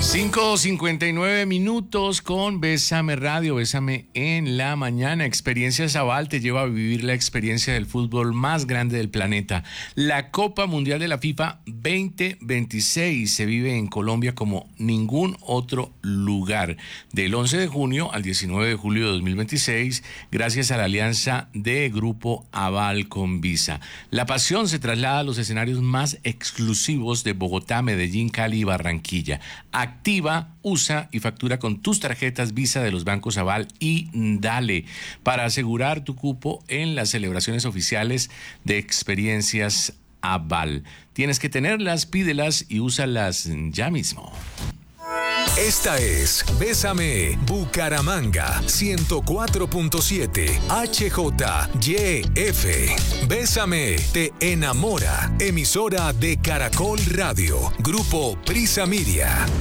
5:59 con Bésame Radio, Bésame en la mañana. Experiencias Aval te lleva a vivir la experiencia del fútbol más grande del planeta. La Copa Mundial de la FIFA 2026 se vive en Colombia como ningún otro lugar. Del 11 de junio al 19 de julio de 2026, gracias a la alianza de Grupo Aval con Visa. La pasión se traslada a los escenarios más exclusivos de Bogotá, Medellín, Cali y Barranquilla. Activa, usa y factura con tus tarjetas Visa de los bancos Aval y Dale para asegurar tu cupo en las celebraciones oficiales de experiencias Aval. Tienes que tenerlas, pídelas y úsalas ya mismo. Esta es Bésame Bucaramanga 104.7 HJYF. Bésame te enamora. Emisora de Caracol Radio. Grupo Prisa Media.